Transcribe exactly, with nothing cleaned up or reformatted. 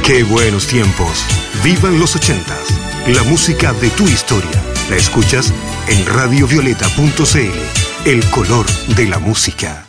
¡Qué buenos tiempos! ¡Vivan los ochentas! La música de tu historia. La escuchas en radio violeta punto c l. El color de la música.